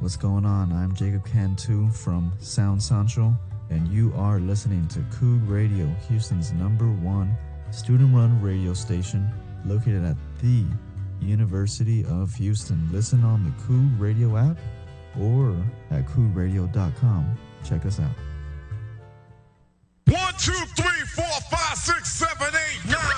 what's going on? I'm Jacob Cantu from Sound Central, and you are listening to Coog Radio, Houston's #1 student-run radio station located at the University of Houston. Listen on the Coog Radio app or at CoogRadio.com. Check us out. 1, 2, 3, 4, 5, 6, 7, 8, 9.